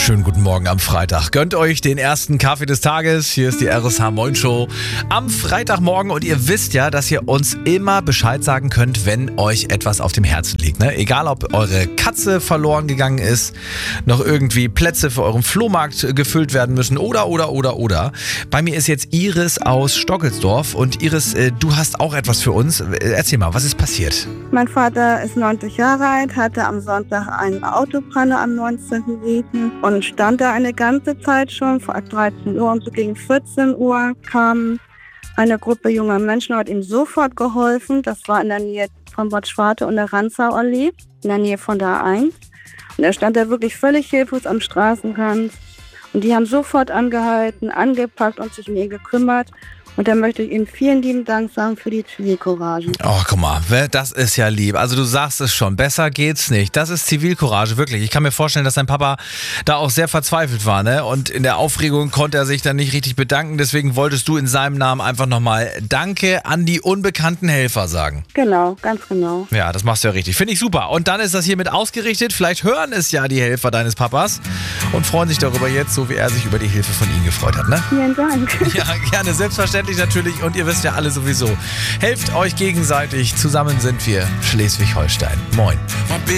Schönen guten Morgen am Freitag. Gönnt euch den ersten Kaffee des Tages. Hier ist die RSH Moin Show am Freitagmorgen. Und ihr wisst ja, dass ihr uns immer Bescheid sagen könnt, wenn euch etwas auf dem Herzen liegt. Ne? Egal, ob eure Katze verloren gegangen ist, noch irgendwie Plätze für euren Flohmarkt gefüllt werden müssen oder. Bei mir ist jetzt Iris aus Stockelsdorf. Und Iris, du hast auch etwas für uns. Erzähl mal, was ist passiert? Mein Vater ist 90 Jahre alt, hatte am Sonntag eine Autopanne am 19.07. und stand da eine ganze Zeit schon, vor 13 Uhr und so gegen 14 Uhr kam eine Gruppe junger Menschen und hat ihm sofort geholfen. Das war in der Nähe von Bad Schwarte und der Ranzau-Allee, in der Nähe von der A1. Und er stand da wirklich völlig hilflos am Straßenkant. Und die haben sofort angehalten, angepackt und sich um ihn gekümmert. Und da möchte ich Ihnen vielen lieben Dank sagen für die Zivilcourage. Oh, guck mal, das ist ja lieb. Also du sagst es schon, besser geht's nicht. Das ist Zivilcourage, wirklich. Ich kann mir vorstellen, dass dein Papa da auch sehr verzweifelt war, ne? Und in der Aufregung konnte er sich dann nicht richtig bedanken. Deswegen wolltest du in seinem Namen einfach nochmal Danke an die unbekannten Helfer sagen. Genau, ganz genau. Ja, das machst du ja richtig. Finde ich super. Und dann ist das hiermit ausgerichtet. Vielleicht hören es ja die Helfer deines Papas und freuen sich darüber jetzt, so wie er sich über die Hilfe von ihnen gefreut hat, ne? Vielen Dank. Ja, gerne, selbstverständlich natürlich. Und ihr wisst ja alle sowieso, helft euch gegenseitig. Zusammen sind wir Schleswig-Holstein. Moin.